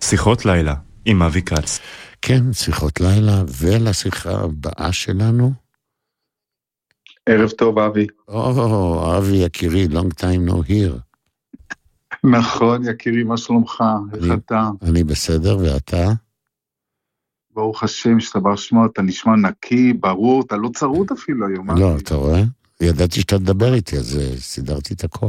שיחות לילה עם אבי כץ. כן, שיחות לילה, ולשיחה הבאה שלנו. ערב טוב, אבי. אבי יקירי, long time no here. נכון, יקירי, מה שלומך? איך אתה? אני בסדר, ואתה? ברוך השם, שתבר שמו, אתה נשמע נקי, ברור, אתה לא צרוד אפילו היום. לא, אתה רואה? ידעתי שאתה תדבר איתי, אז סידרתי את הכל.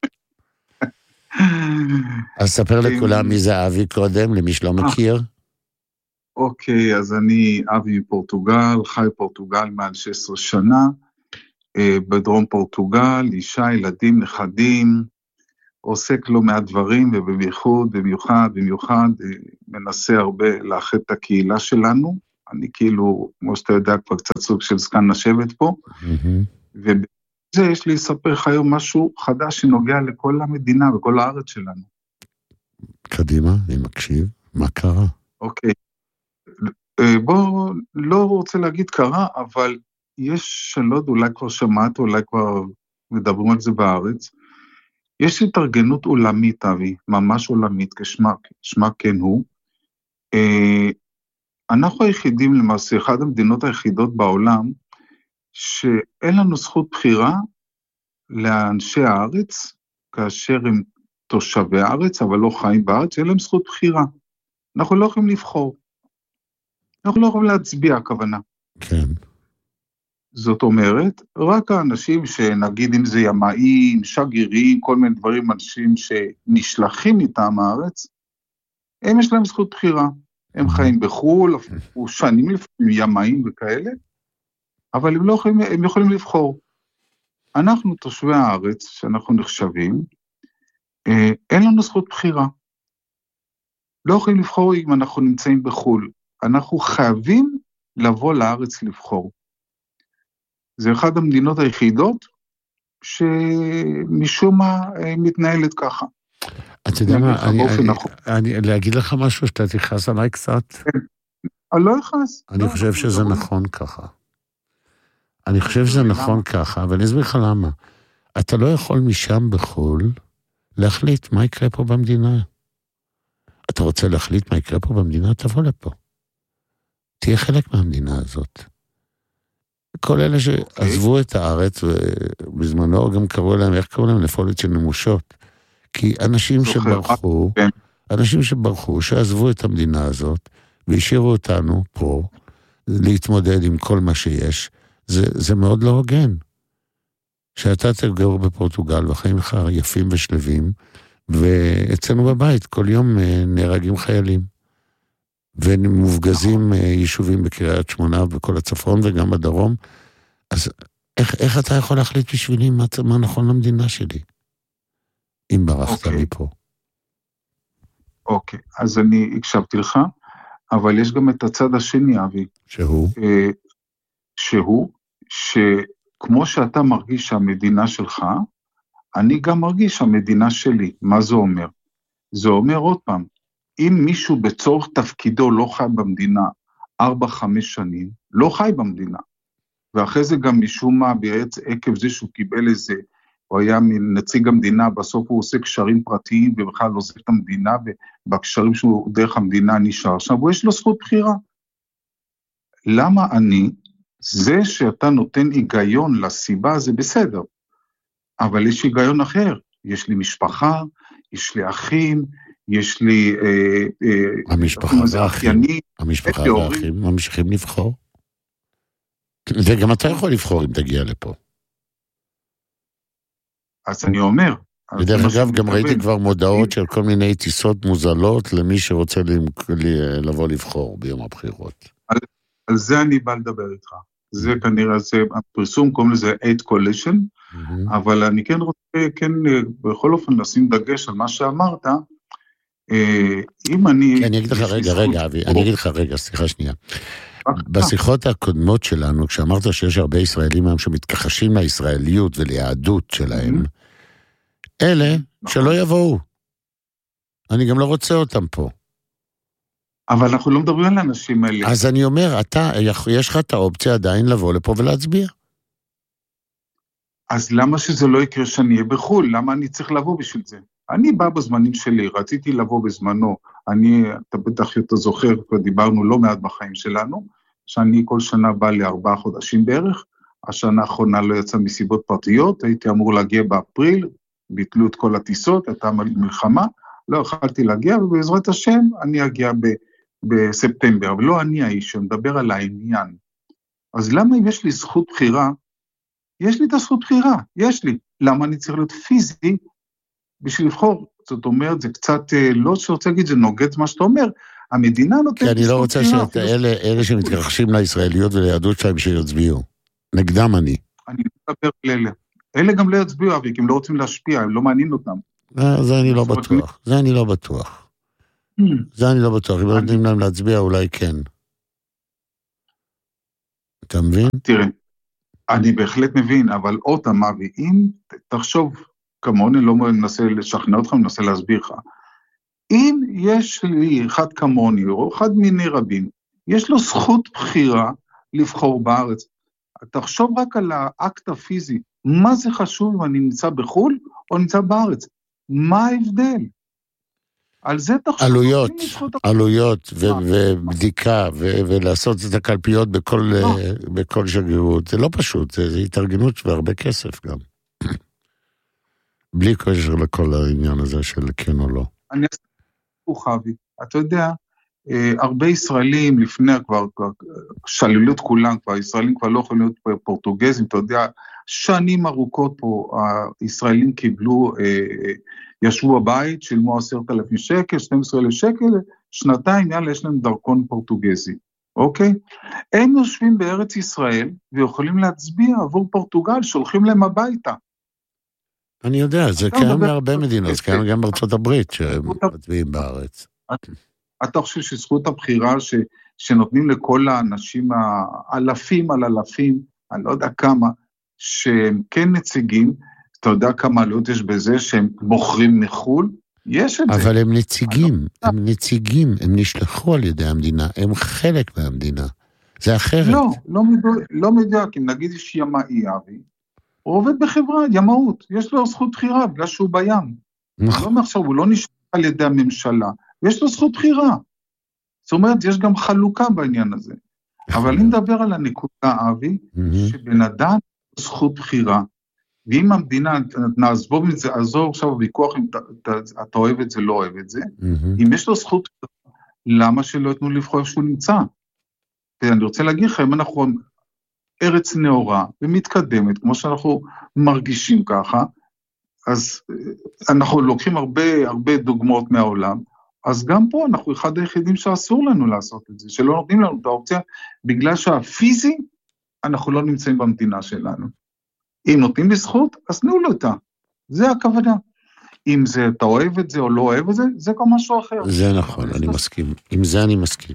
אז ספר לכולם מי זה אבי קודם, למי שלא מכיר. אוקיי, אז אני אבי מפורטוגל, חי פורטוגל מעל 16 שנה, בדרום פורטוגל, אישה, ילדים, נכדים, עוסק לא מעט דברים, במיוחד, מנסה הרבה לאחד את הקהילה שלנו. אני כאילו, כמו שאתה יודע, כבר קצת סוג של זקן לשבת פה, ובזה יש לי לספר לך היום משהו חדש שנוגע לכל המדינה וכל הארץ שלנו. קדימה, אני מקשיב. מה קרה? אוקיי. בוא, לא רוצה להגיד קרה, אבל יש, אני לא יודע, אולי כבר שמעת, אולי כבר מדברים על זה בארץ, יש התארגנות עולמית, אבי, ממש עולמית, כשמה כן הוא. אנחנו היחידים, למעשה, אחד המדינות היחידות בעולם, שאין לנו זכות בחירה לאנשי הארץ, כאשר הם תושבי הארץ, אבל לא חיים בארץ, אין להם זכות בחירה. אנחנו לא יכולים לבחור. אנחנו לא יכולים להצביע, הכוונה. כן. זאת אומרת, רק האנשים שנגיד אם זה ימאים, שגרירים, כל מיני דברים, אנשים שנשלחים מטעם הארץ, הם יש להם זכות בחירה. הם חיים בחול, או שנים לפעמים ימאים וכאלה, אבל הם יכולים לבחור. אנחנו תושבי הארץ, שאנחנו נחשבים, אין לנו זכות בחירה. לא יכולים לבחור אם אנחנו נמצאים בחול. אנחנו חייבים לבוא לארץ לבחור. זה אחד המדינות היחידות שמשום מה מתנהלת ככה. אתה יודע מה, להגיד לך משהו שאתה תכעס עליי קצת? אני לא אכעס. אני חושב שזה נכון ככה. אני חושב שזה נכון ככה, אבל אני אסביר לך למה. אתה לא יכול משם בחול להחליט מה יקרה פה במדינה. אתה רוצה להחליט מה יקרה פה במדינה? תבוא לפה. תהיה חלק מהמדינה הזאת. כל אלה שעזבו את הארץ, ובזמנו גם קראו להם, איך קראו להם? נפולת של נמושות. כי אנשים שברחו, שעזבו את המדינה הזאת, והשאירו אותנו פה, להתמודד עם כל מה שיש, זה מאוד לא הוגן. שאתה תגור בפורטוגל, והחיים לך יפים ושלבים, ואצלנו בבית, כל יום נהרגים חיילים. ומופגזים יישובים בקריית שמונה, בכל הצפון וגם בדרום. אז איך אתה יכול להחליט בשבילי מה נכון למדינה שלי? אם ברחת מפה. אוקיי, אז אני הקשבתי לך, אבל יש גם את הצד השני, אבי. שכמו שאתה מרגיש שהמדינה שלך, אני גם מרגיש שהמדינה שלי. מה זה אומר? זה אומר עוד פעם, אם מישהו בצורך תפקידו לא חי במדינה 4-5 שנים, לא חי במדינה, ואחרי זה גם משום מה, עקב זה שהוא קיבל איזה, הוא היה נציג המדינה, בסוף הוא עושה קשרים פרטיים, ובכלל עוזב את המדינה, ובקשרים שהוא דרך המדינה נשאר שם, ויש לו זכות בחירה. למה זה שאתה נותן היגיון לסיבה, זה בסדר, אבל יש היגיון אחר, יש לי משפחה, יש לי אחים, יש לי המשפחה והאחים ממשיכים לבחור. וגם אתה יכול לבחור אם תגיע לפה. אז אני אומר. בדרך אגב, גם ראיתי כבר מודעות של כל מיני טיסות מוזלות למי שרוצה לבוא לבחור ביום הבחירות. על זה אני בא לדבר איתך. זה כנראה, הפרסום קוראים לזה 8 coalition, אבל אני כן רוצה, בכל אופן לשים דגש על מה שאמרת, אם אני אגיד לך רגע, אבי, אני אגיד לך רגע, סליחה שנייה. בשיחות הקודמות שלנו, כשאמרת שיש הרבה ישראלים היום שמתכחשים לישראליות וליהדות שלהם, אלה שלא יבואו. אני גם לא רוצה אותם פה. אבל אנחנו לא מדברים על האנשים האלה. אז אני אומר, יש לך את האופציה עדיין לבוא לפה ולהצביע. אז למה שזה לא יקרה שאני אהיה בחול? למה אני צריך לבוא בשביל זה? אני בא בזמנים שלי, רציתי לבוא בזמנו, אתה בטח אתה זוכר, דיברנו לא מעט בחיים שלנו, שאני כל שנה בא ל4 חודשים בערך, השנה האחרונה לא יצא מסיבות פרטיות, הייתי אמור להגיע באפריל, ביטלו את כל הטיסות, הייתה מלחמה, לא יכלתי להגיע, ובעזרת השם אני אגיע בספטמבר, אבל לא אני האיש שמדבר על העניין. אז למה אם יש לי זכות בחירה, יש לי את הזכות בחירה, יש לי. למה אני צריך להיות פיזי בשביל לבחור? זאת אומרת, זה קצת, לא שרוצה להגיד, זה נוגד מה שאתה אומר, המדינה נותנת... כי אני לא רוצה שאלה שמתרחשים לישראליות וליהדות שלהם שיצביעו. נגדם אני. אני מדבר על אלה. אלה גם לא יצביעו, אבי, כי הם לא רוצים להשפיע, הם לא מעניין אותם. זה אני לא בטוח. זה אני לא בטוח. אם לא נותנים להם להצביע, אולי כן. אתה מבין? תראה, אני בהחלט מבין, אבל אותם, אבי, אם תחשוב כמוני, לא מנסה לשכנע אותך, מנסה להסביר לך, אם יש לי אחד כמוני, או אחד מיני רבים, יש לו זכות בחירה לבחור בארץ, תחשוב רק על האקט הפיזי, מה זה חשוב אם אני נמצא בחול, או נמצא בארץ? מה ההבדל? על זה תחשוב. עלויות ובדיקה, ולעשות את הקלפיות בכל שגרירות, זה לא פשוט, זה התארגנות והרבה כסף גם. בלי קשר לכל העניין הזה של כן או לא. אני אעשה חובי, אתה יודע, הרבה ישראלים לפני כבר שללו את כולם, כבר ישראלים כבר לא יכולים להיות פורטוגזים, אתה יודע, שנים ארוכות פה, הישראלים קיבלו, ישבו בבית, שילמו 10,000 שקל, 12,000 שקל, שנתיים, יאללה, יש להם דרכון פורטוגזי, אוקיי? הם יושבים בארץ ישראל, ויכולים להצביע עבור פורטוגל, שולחים להם הביתה. אני יודע, זה קיים בהרבה מדינות, זה קיים גם בארצות הברית, שהם מצביעים בארץ. אתה חושב שזכות הבחירה שנותנים לכל האנשים, האלפים על אלפים, אני לא יודע כמה, שהם כן נציגים, אתה יודע כמה עלויות יש בזה שהם בוחרים מחול? יש את זה. אבל הם נציגים, הם נשלחו על ידי המדינה, הם חלק מהמדינה. זה אחרת. לא מדויק, אם נגיד יש ימאי אבי, הוא עובד בחברה, ימאות, יש לו זכות בחירה, בגלל שהוא בים. לא מעכשיו, הוא לא נשלח על ידי הממשלה, יש לו זכות בחירה. זאת אומרת, יש גם חלוקה בעניין הזה. אבל אם נדבר על הנקודה, אבי, שבן אדם זכות בחירה, ואם המדינה, נעזבו מזה, עזור עכשיו בוויכוח, אם אתה אוהב את זה, לא אוהב את זה, אם יש לו זכות בחירה, למה שלא יתנו לבחור איפה שהוא נמצא? ואני רוצה להגיד לך, אם אנחנו ארץ נאורה ומתקדמת, כמו שאנחנו מרגישים ככה, אז אנחנו לוקחים הרבה דוגמאות מהעולם, אז גם פה אנחנו אחד היחידים שאסור לנו לעשות את זה, שלא נותנים לנו את האופציה, בגלל שהפיזי, אנחנו לא נמצאים במדינה שלנו. אם נותנים לי זכות, אז תנו לו אותה. זה הכוונה. אם זה, אתה אוהב את זה או לא אוהב את זה, זה כבר משהו אחר. זה נכון, אני מסכים. עם זה אני מסכים.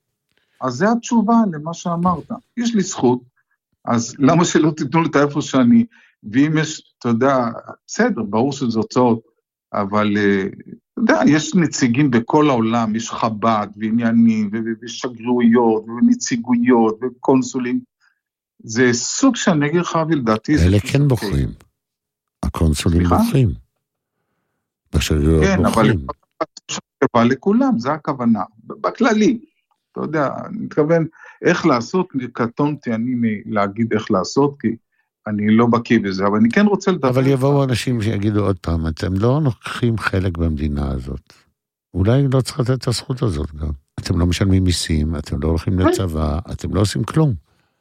אז זה התשובה למה שאמרת. יש לי זכות, אז למה שלא תיתנו לי את איפה שאני, ואם יש, אתה יודע, בסדר, ברור שזה הוצאות, אבל, אתה יודע, יש נציגים בכל העולם, יש חב"ד ועניינים, ושגרירויות, ונציגויות, וקונסולים, זה סוג שאני אגיד לך, ולדעתי, אלה כן בוחרים. הקונסולים בוחרים. בשגרירויות בוחרים. כן, אבל לכולם, זה הכוונה. בכללי, אתה יודע, אני מתכוון איך לעשות, קטונתי אני להגיד איך לעשות, כי אני לא בקיא בזה, אבל אני כן רוצה לדבר. אבל יבואו אנשים שיגידו עוד פעם, אתם לא לוקחים חלק במדינה הזאת. אולי לא צריך לתת את הזכות הזאת גם. אתם לא משלמים מיסים, אתם לא הולכים לצבא, אתם לא עושים כלום.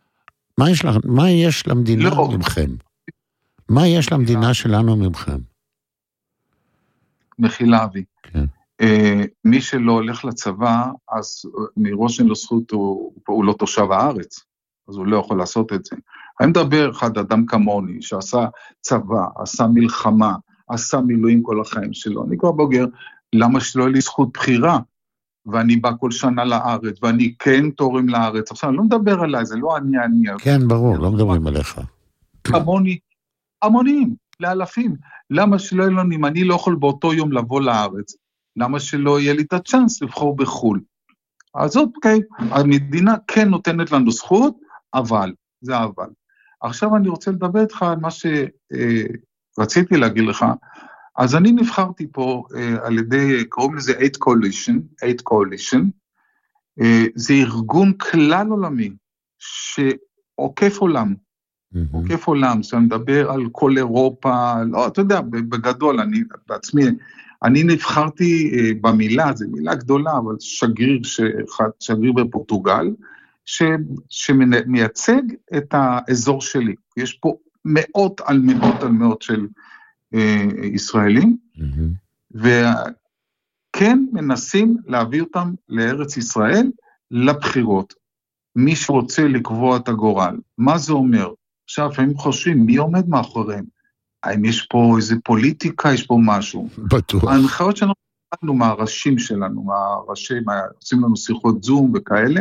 מה יש למדינה ממכם? מה יש למדינה שלנו ממכם? מחילה אבי. כן. מי שלא הולך לצבא, אז מראש אין לו זכות, הוא לא תושב הארץ, אז הוא לא יכול לעשות את זה. אני מדבר אחד אדם כמוני, שעשה צבא, עשה מלחמה, עשה מילואים כל החיים שלו, אני כבר בוגר, למה שלא יהיה לי זכות בחירה? ואני בא כל שנה לארץ, ואני כן תורם לארץ, עכשיו אני לא מדבר עליי, זה לא אני. כן, ברור, לא מדברים עליך. כמוני, המונים, לאלפים, למה שלא יהיה לנו, אם אני לא יכול באותו יום לבוא לארץ, למה שלא יהיה לי את הצ'אנס לבחור בחול? אז אוקיי, המדינה כן נותנת לנו זכות, אבל, זה אבל. עכשיו אני רוצה לדבר איתך על מה שרציתי להגיד לך, אז אני נבחרתי פה על ידי, קוראים לזה 8 Coalition, זה ארגון כלל עולמי, שעוקף עולם, עוקף עולם, שאני מדבר על כל אירופה, לא, אתה יודע, בגדול, אני בעצמי, אני נבחרתי במילה, זו מילה גדולה, אבל שגריר בפורטוגל, שמייצג את האזור שלי. יש פה מאות על מאות על מאות של ישראלים, וכן מנסים להביא אותם לארץ ישראל לבחירות. מי שרוצה לקבוע את הגורל. מה זה אומר? עכשיו, הם חושבים, מי עומד מאחוריהם? האם יש פה איזה פוליטיקה, יש פה משהו? בטוח. ההנחיות שאנחנו קבלנו מהראשים שלנו, עושים לנו שיחות זום וכאלה,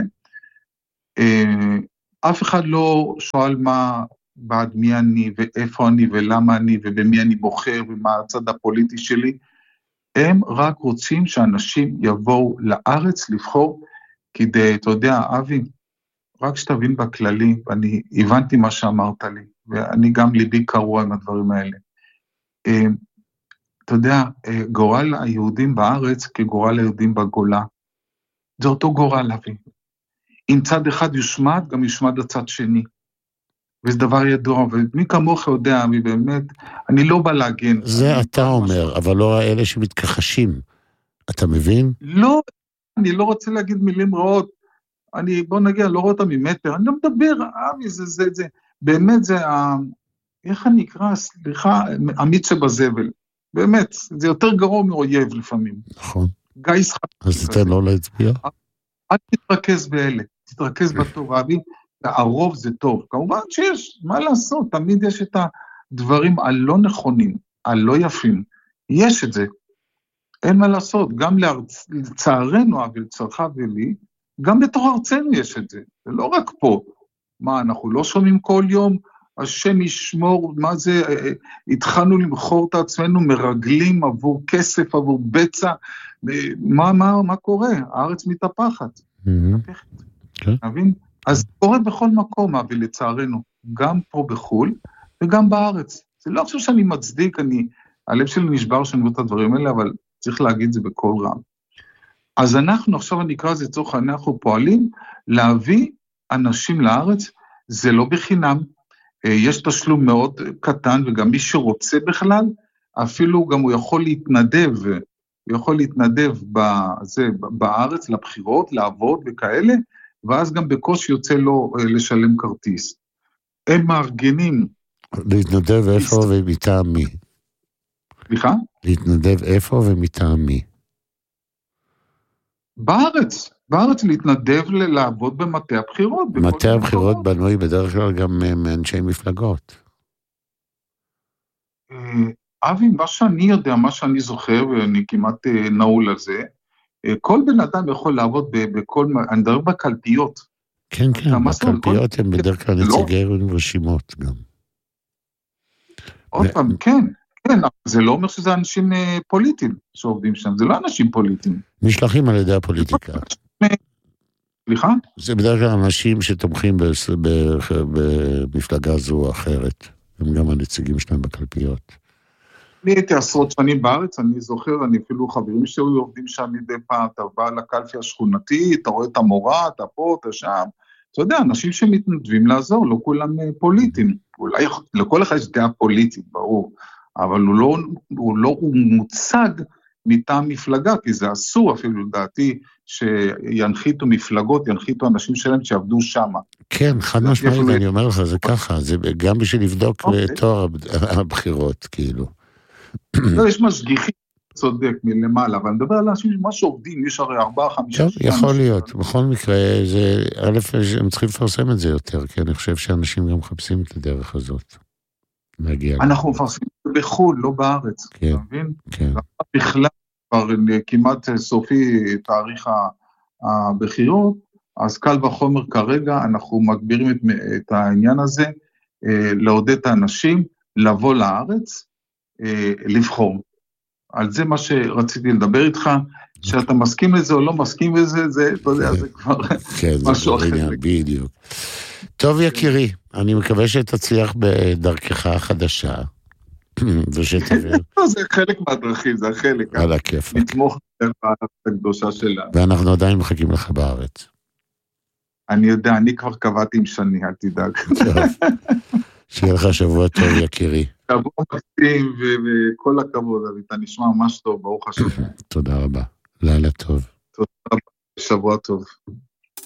אף אחד לא שואל בעד מי אני, ואיפה אני, ולמה אני, ובמי אני בוחר, ומה הצד הפוליטי שלי. הם רק רוצים שאנשים יבואו לארץ לבחור, כדי, אתה יודע, אבי, רק שתבין בכללי, ואני הבנתי מה שאמרת לי, ואני גם ליבי קרוע עם הדברים האלה. אתה יודע, גורל היהודים בארץ כגורל היהודים בגולה, זה אותו גורל, אבי. אם צד אחד יושמד, גם יושמד הצד שני. וזה דבר ידוע, ומי כמוך יודע, אני באמת, אני לא בא להגן. זה אתה אומר, אבל לא האלה שמתכחשים. אתה מבין? לא, אני לא רוצה להגיד מילים רעות, בוא נגיע, לא רואה אותה ממטר, אני לא מדבר, אבי, זה, באמת זה, איך אני אקרא, סליחה, אמיץ שבזבל, באמת, זה יותר גרוע מאויב לפעמים. נכון. גייס חד. אז תתן לא להצביע? אל תתרכז באלה, תתרכז בטוב, אבי, הרוב זה טוב, כמובן שיש, מה לעשות, תמיד יש את הדברים הלא נכונים, הלא יפים, יש את זה, אין מה לעשות, גם לצערנו, אבל לצערך ולי, גם בתוך ארצנו יש את זה, זה לא רק פה, מה, אנחנו לא שומעים כל יום, השם ישמור, מה זה, התחלנו למכור את עצמנו, מרגלים עבור כסף, עבור בצע, מה קורה? הארץ מתהפכת, מבין? אז קורה בכל מקום, אבל לצערנו, גם פה בחול, וגם בארץ, זה לא חושב שאני מצדיק, הלב שלי נשבר שאני אומר את הדברים האלה, אבל צריך להגיד את זה בכל רם. אז אנחנו, עכשיו אני אקרא את זה צורך, אנחנו פועלים להביא אנשים לארץ, זה לא בחינם, יש תשלום מאוד קטן, וגם מי שרוצה בכלל, אפילו גם הוא יכול להתנדב, בארץ לבחירות, לעבוד וכאלה, ואז גם בקושי יוצא לו לשלם כרטיס. הם מארגנים. להתנדב איפה ומטעם מי? סליחה? להתנדב איפה ומטעם מי? בארץ להתנדב לעבוד במטה הבחירות. מטה הבחירות בנוי בדרך כלל גם מאנשי מפלגות. אבי, מה שאני יודע, מה שאני זוכר, ואני כמעט נעול על זה, כל בן אדם יכול לעבוד אני מדבר בקלפיות. כן, בקלפיות הם בדרך כלל נציגי רשימות גם. עוד פעם, כן, זה לא אומר שזה אנשים פוליטיים שעובדים שם, זה לא אנשים פוליטיים. נשלחים על ידי הפוליטיקה. סליחה? זה בדרך כלל אנשים שתומכים במפלגה זו או אחרת, הם גם הנציגים שלהם בקלפיות. אני הייתי עשרות שנים בארץ, אני זוכר, אני אפילו חברים שהיו עובדים שם מדי פעם, אתה בא לקלפי השכונתי, אתה רואה את המורה, אתה פה, אתה שם, אתה יודע, אנשים שמתנדבים לעזור, לא כולם פוליטיים, אולי לכל אחד יש דעה פוליטית, ברור, אבל הוא מוצג מטעם מפלגה, כי זה אסור אפילו לדעתי, שינחיתו מפלגות, ינחיתו אנשים שלהם שעבדו שם. כן, חד משמעית, אני אומר לך, זה ככה, זה גם בשביל לבדוק תואר הבחירות, כאילו. לא, יש משגיחים, צודק, מלמעלה, אבל אני מדבר על אנשים מה שעובדים, יש הרי 4-5... טוב, יכול להיות, בכל מקרה, הם צריכים לפרסם את זה יותר, כי אני חושב שאנשים גם מחפשים את הדרך הזאת. אנחנו מפרסמים בחו"ל, לא בארץ, אתה מבין? כן. בכלל, כבר כמעט סופי תאריך הבחירות, אז קל וחומר כרגע, אנחנו מגבירים את העניין הזה, לעודד את האנשים, לבוא לארץ, לבחור. על זה מה שרציתי לדבר איתך, שאתה מסכים לזה או לא מסכים לזה, זה, אתה יודע, זה כבר משהו אחר. ושתביא. זה חלק מהדרכים, זה החלק. על הכיף. לתמוך בקדושה שלה. ואנחנו עדיין מחכים לך בארץ. אני יודע, אני כבר קבעתי עם שני, אל תדאג. שיהיה לך שבוע טוב, יקירי. שבוע מקסים, וכל הכבוד, אתה נשמע ממש טוב, ברוך השם. תודה רבה. לילה טוב. תודה רבה, שבוע טוב.